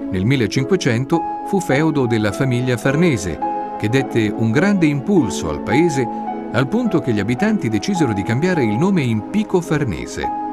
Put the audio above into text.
Nel 1500 fu feudo della famiglia Farnese, che dette un grande impulso al paese al punto che gli abitanti decisero di cambiare il nome in Pico Farnese.